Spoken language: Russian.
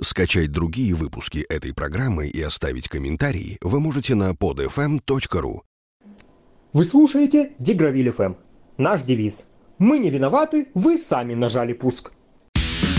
Скачать другие выпуски этой программы и оставить комментарии вы можете на podfm.ru. Вы слушаете Дигравиль ФМ. Наш девиз: мы не виноваты, вы сами нажали пуск.